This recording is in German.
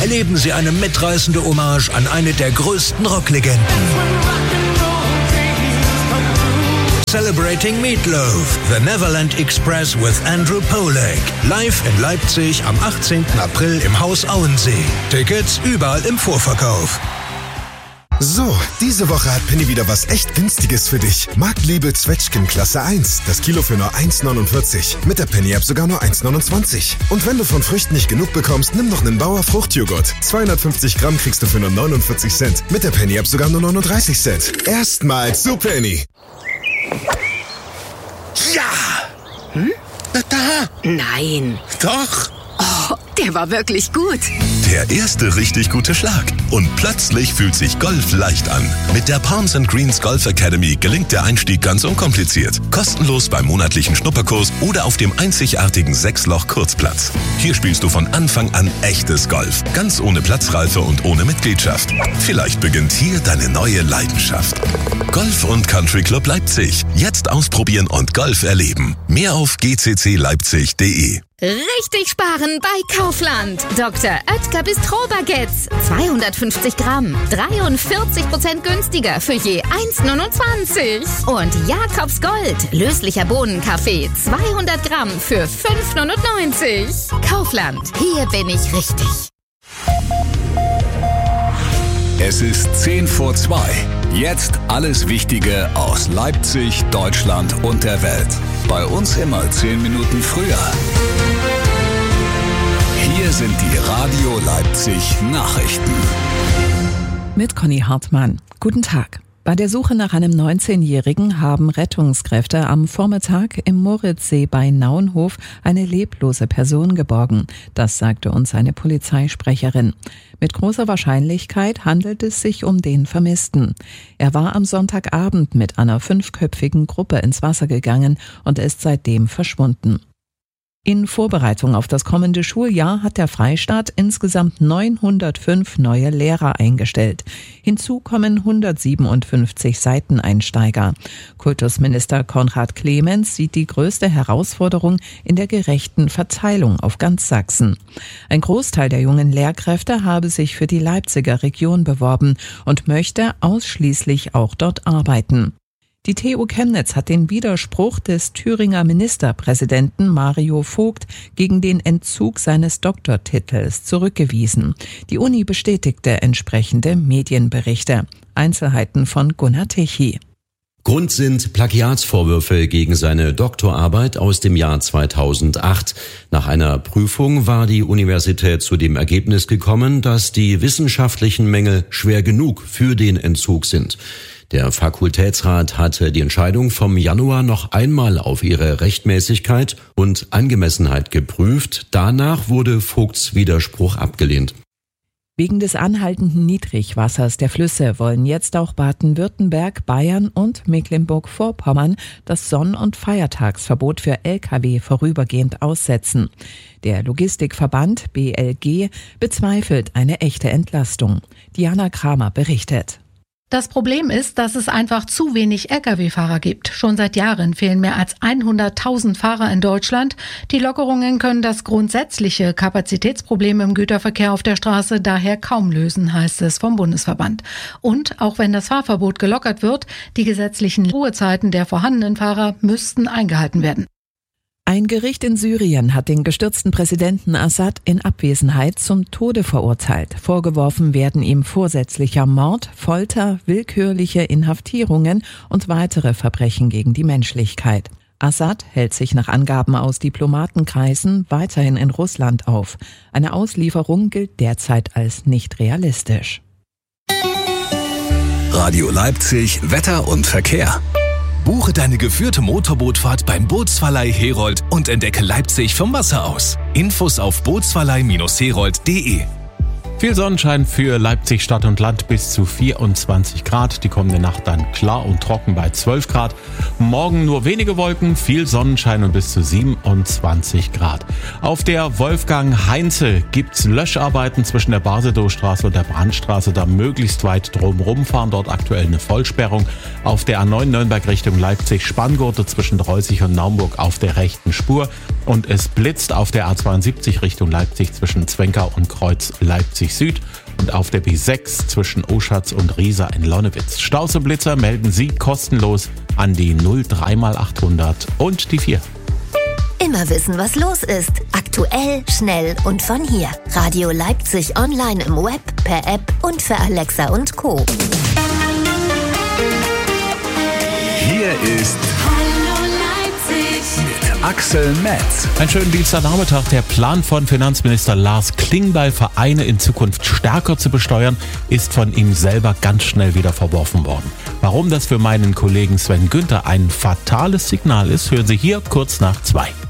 erleben Sie eine mitreißende Hommage an eine der größten Rocklegenden. Celebrating Meatloaf, The Neverland Express with Andrew Polak. Live in Leipzig am 18. April im Haus Auensee. Tickets überall im Vorverkauf. So, diese Woche hat Penny wieder was echt Günstiges für dich. Marktliebe Zwetschgen Klasse 1. Das Kilo für nur 1,49. Mit der Penny-App sogar nur 1,29. Und wenn du von Früchten nicht genug bekommst, nimm noch einen Bauer Fruchtjoghurt. 250 Gramm kriegst du für nur 49 Cent. Mit der Penny-App sogar nur 39 Cent. Erstmals zu Penny. Ja! Da! Nein! Doch! Oh, der war wirklich gut. Der erste richtig gute Schlag. Und plötzlich fühlt sich Golf leicht an. Mit der Palms & Greens Golf Academy gelingt der Einstieg ganz unkompliziert. Kostenlos beim monatlichen Schnupperkurs oder auf dem einzigartigen 6-Loch-Kurzplatz. Hier spielst du von Anfang an echtes Golf. Ganz ohne Platzreife und ohne Mitgliedschaft. Vielleicht beginnt hier deine neue Leidenschaft. Golf und Country Club Leipzig. Jetzt ausprobieren und Golf erleben. Mehr auf gccleipzig.de. Richtig sparen bei Kaufland. Dr. Oetker Bistro-Baguettes. 250 Gramm. 43% günstiger für je 1,29. Und Jakobs Gold. Löslicher Bohnenkaffee. 200 Gramm für 5,99. Kaufland. Hier bin ich richtig. Es ist 1:10. Jetzt alles Wichtige aus Leipzig, Deutschland und der Welt. Bei uns immer 10 Minuten früher. Hier sind die Radio Leipzig Nachrichten. Mit Conny Hartmann. Guten Tag. Bei der Suche nach einem 19-Jährigen haben Rettungskräfte am Vormittag im Moritzsee bei Naunhof eine leblose Person geborgen. Das sagte uns eine Polizeisprecherin. Mit großer Wahrscheinlichkeit handelt es sich um den Vermissten. Er war am Sonntagabend mit einer 5-köpfigen Gruppe ins Wasser gegangen und ist seitdem verschwunden. In Vorbereitung auf das kommende Schuljahr hat der Freistaat insgesamt 905 neue Lehrer eingestellt. Hinzu kommen 157 Seiteneinsteiger. Kultusminister Konrad Clemens sieht die größte Herausforderung in der gerechten Verteilung auf ganz Sachsen. Ein Großteil der jungen Lehrkräfte habe sich für die Leipziger Region beworben und möchte ausschließlich auch dort arbeiten. Die TU Chemnitz hat den Widerspruch des Thüringer Ministerpräsidenten Mario Vogt gegen den Entzug seines Doktortitels zurückgewiesen. Die Uni bestätigte entsprechende Medienberichte. Einzelheiten von Gunnar Tichy. Grund sind Plagiatsvorwürfe gegen seine Doktorarbeit aus dem Jahr 2008. Nach einer Prüfung war die Universität zu dem Ergebnis gekommen, dass die wissenschaftlichen Mängel schwer genug für den Entzug sind. Der Fakultätsrat hatte die Entscheidung vom Januar noch einmal auf ihre Rechtmäßigkeit und Angemessenheit geprüft. Danach wurde Vogts Widerspruch abgelehnt. Wegen des anhaltenden Niedrigwassers der Flüsse wollen jetzt auch Baden-Württemberg, Bayern und Mecklenburg-Vorpommern das Sonn- und Feiertagsverbot für Lkw vorübergehend aussetzen. Der Logistikverband BLG bezweifelt eine echte Entlastung. Diana Kramer berichtet. Das Problem ist, dass es einfach zu wenig Lkw-Fahrer gibt. Schon seit Jahren fehlen mehr als 100.000 Fahrer in Deutschland. Die Lockerungen können das grundsätzliche Kapazitätsproblem im Güterverkehr auf der Straße daher kaum lösen, heißt es vom Bundesverband. Und auch wenn das Fahrverbot gelockert wird, die gesetzlichen Ruhezeiten der vorhandenen Fahrer müssten eingehalten werden. Ein Gericht in Syrien hat den gestürzten Präsidenten Assad in Abwesenheit zum Tode verurteilt. Vorgeworfen werden ihm vorsätzlicher Mord, Folter, willkürliche Inhaftierungen und weitere Verbrechen gegen die Menschlichkeit. Assad hält sich nach Angaben aus Diplomatenkreisen weiterhin in Russland auf. Eine Auslieferung gilt derzeit als nicht realistisch. Radio Leipzig, Wetter und Verkehr. Buche deine geführte Motorbootfahrt beim Bootsverleih Herold und entdecke Leipzig vom Wasser aus. Infos auf bootsverleih-herold.de. Viel Sonnenschein für Leipzig Stadt und Land bis zu 24 Grad. Die kommende Nacht dann klar und trocken bei 12 Grad. Morgen nur wenige Wolken, viel Sonnenschein und bis zu 27 Grad. Auf der Wolfgang-Heinze gibt's Löscharbeiten zwischen der Basedowstraße und der Brandstraße. Da möglichst weit drumherum fahren. Dort aktuell eine Vollsperrung. Auf der A9 Nürnberg Richtung Leipzig Spanngurte zwischen Dreußig und Naumburg auf der rechten Spur. Und es blitzt auf der A72 Richtung Leipzig zwischen Zwenkau und Kreuz Leipzig A20 Süd und auf der B6 zwischen Oschatz und Riesa in Lonnewitz. Stauseblitzer melden Sie kostenlos an die 03800 und die 4. Immer wissen, was los ist. Aktuell, schnell und von hier. Radio Leipzig online im Web, per App und für Alexa und Co. Hier ist Hallo Leipzig mit Axel Metz. Einen schönen Dienstagnachmittag. Der Plan von Finanzminister Lars Klingbeil, Vereine in Zukunft stärker zu besteuern, ist von ihm selber ganz schnell wieder verworfen worden. Warum das für meinen Kollegen Sven Günther ein fatales Signal ist, hören Sie hier kurz nach 2.